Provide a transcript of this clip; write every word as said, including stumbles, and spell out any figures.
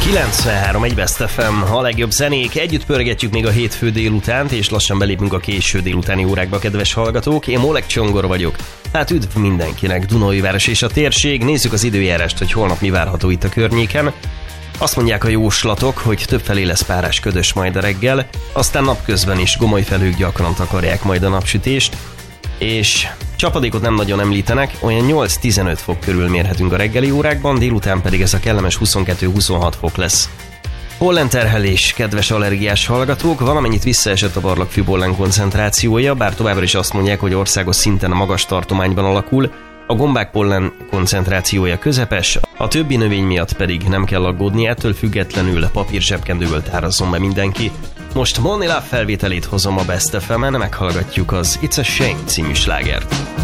kilencvenhárom egy Best ef em, a legjobb zenék, együtt pörgetjük még a hétfő délutánt, és lassan belépünk a késő délutáni órákba, kedves hallgatók. Én Molek Csongor vagyok. Hát üdv mindenkinek, Dunaújváros és a térség. Nézzük az időjárást, hogy holnap mi várható itt a környéken. Azt mondják a jóslatok, hogy többfelé lesz párás, ködös majd a reggel, aztán napközben is gomoly felhők gyakran takarják majd a napsütést, és csapadékot nem nagyon említenek, olyan nyolc-tizenöt fok körül mérhetünk a reggeli órákban, délután pedig ez a kellemes huszonkettő-huszonhat fok lesz. Pollenterhelés, kedves allergiás hallgatók, valamennyit visszaesett a barlangfűpollen koncentrációja, bár továbbra is azt mondják, hogy országos szinten a magas tartományban alakul, a gombák pollen koncentrációja közepes, a többi növény miatt pedig nem kell aggódni, ettől függetlenül papír zsebkendőből tárazzon be mindenki. Most Money Love felvételét hozom a Best ef emen, meghallgatjuk az It's a Shame című slágert.